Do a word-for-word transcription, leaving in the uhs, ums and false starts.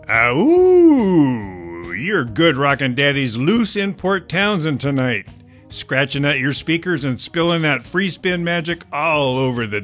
Uh, ooh, you're good rockin' daddies loose in Port Townsend tonight. Scratching at your speakers and spilling that free spin magic all over the